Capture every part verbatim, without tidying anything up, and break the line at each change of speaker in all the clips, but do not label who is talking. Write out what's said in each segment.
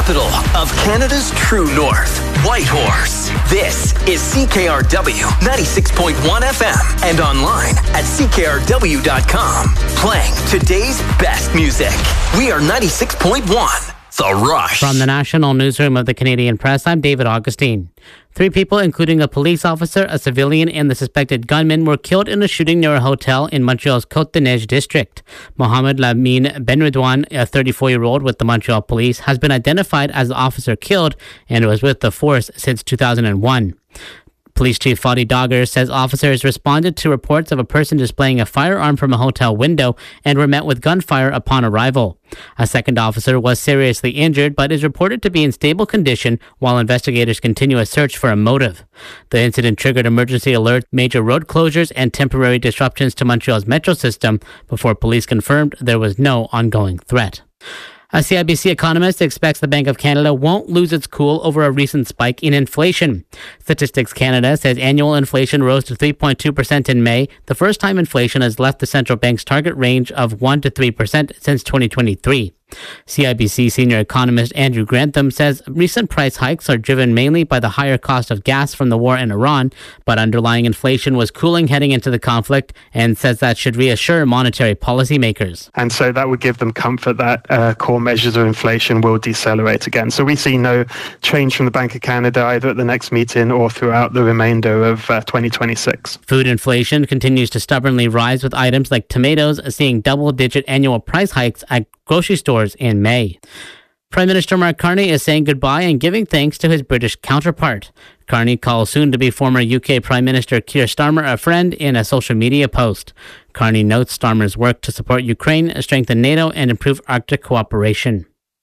capital of Canada's true north, Whitehorse. This is C K R W ninety-six point one F M and online at C K R W dot com. Playing today's best music. We are ninety-six point one. The Rush.
From the National Newsroom of the Canadian Press, I'm David Augustine. Three people, including a police officer, a civilian, and the suspected gunman, were killed in a shooting near a hotel in Montreal's Côte-des-Neiges district. Mohamed Lamine Benredouane, a thirty-four-year-old with the Montreal Police, has been identified as the officer killed and was with the force since two thousand one. Police Chief Fadi Dogger says officers responded to reports of a person displaying a firearm from a hotel window and were met with gunfire upon arrival. A second officer was seriously injured but is reported to be in stable condition while investigators continue a search for a motive. The incident triggered emergency alerts, major road closures, and temporary disruptions to Montreal's metro system before police confirmed there was no ongoing threat. A C I B C economist expects the Bank of Canada won't lose its cool over a recent spike in inflation. Statistics Canada says annual inflation rose to three point two percent in May, the first time inflation has left the central bank's target range of one to three percent since twenty twenty-three. C I B C senior economist Andrew Grantham says recent price hikes are driven mainly by the higher cost of gas from the war in Iran, but underlying inflation was cooling heading into the conflict and says that should reassure monetary policymakers.
And so that would give them comfort that uh, core measures of inflation will decelerate again. So we see no change from the Bank of Canada either at the next meeting or throughout the remainder of uh, twenty twenty-six.
Food inflation continues to stubbornly rise, with items like tomatoes seeing double-digit annual price hikes at grocery stores in May. Prime Minister Mark Carney is saying goodbye and giving thanks to his British counterpart. Carney calls soon-to-be former U K Prime Minister Keir Starmer a friend in a social media post. Carney notes Starmer's work to support Ukraine, strengthen NATO, and improve Arctic cooperation.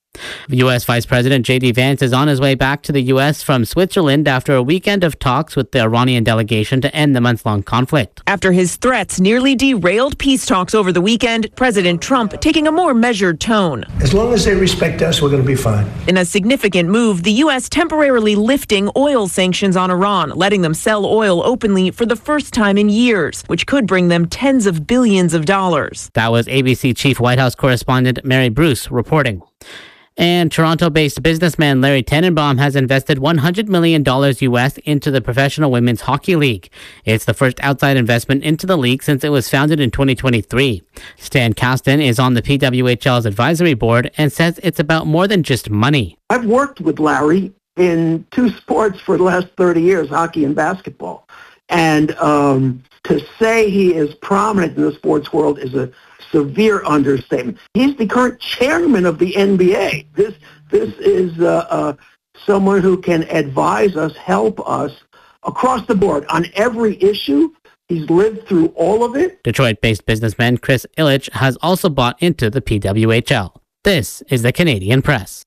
U S Vice President J D Vance is on his way back to the U S from Switzerland after a weekend of talks with the Iranian delegation to end the months-long conflict.
After his threats nearly derailed peace talks over the weekend, President Trump taking a more measured tone.
As long as they respect us, we're going to be fine.
In a significant move, the U S temporarily lifting oil sanctions on Iran, letting them sell oil openly for the first time in years, which could bring them tens of billions of dollars.
That was A B C Chief White House correspondent Mary Bruce reporting. And Toronto-based businessman Larry Tenenbaum has invested one hundred million dollars U S into the Professional Women's Hockey League. It's the first outside investment into the league since it was founded in twenty twenty-three. Stan Kasten is on the P W H L's advisory board and says it's about more than just money.
I've worked with Larry in two sports for the last thirty years, hockey and basketball. And um, to say he is prominent in the sports world is a severe understatement. He's the current chairman of the N B A. This this is uh, uh, someone who can advise us, help us across the board on every issue. He's lived through all of it.
Detroit-based businessman Chris Illich has also bought into the P W H L. This is the Canadian Press.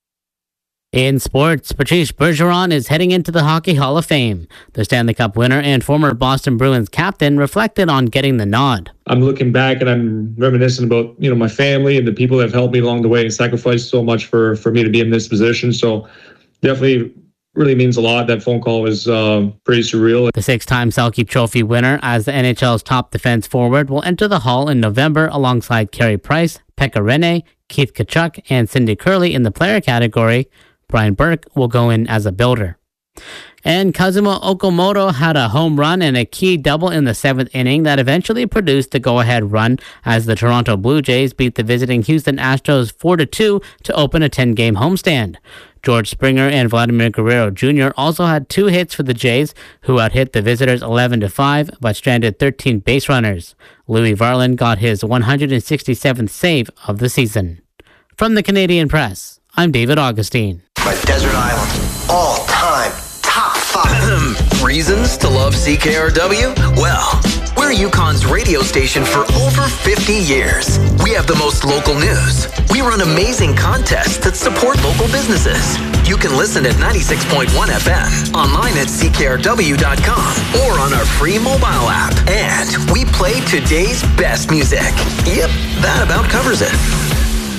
In sports, Patrice Bergeron is heading into the Hockey Hall of Fame. The Stanley Cup winner and former Boston Bruins captain reflected on getting the nod.
I'm looking back and I'm reminiscing about, you know, my family and the people that have helped me along the way and sacrificed so much for, for me to be in this position. So definitely really means a lot. That phone call was uh, pretty surreal.
The six-time Selke Trophy winner as the N H L's top defense forward will enter the Hall in November alongside Carey Price, Pekka Rinne, Keith Tkachuk, and Cindy Curley in the player category. Brian Burke will go in as a builder. And Kazuma Okamoto had a home run and a key double in the seventh inning that eventually produced the go-ahead run as the Toronto Blue Jays beat the visiting Houston Astros four to two to open a ten-game homestand. George Springer and Vladimir Guerrero Junior also had two hits for the Jays, who out-hit the visitors eleven to five but stranded thirteen base runners. Louis Varland got his one hundred sixty-seventh save of the season. From the Canadian Press, I'm David Augustine.
My desert island, all-time top five. Reasons to love C K R W? Well, we're Yukon's radio station for over fifty years. We have the most local news. We run amazing contests that support local businesses. You can listen at ninety-six point one F M, online at C K R W dot com, or on our free mobile app. And we play today's best music. Yep, that about covers it.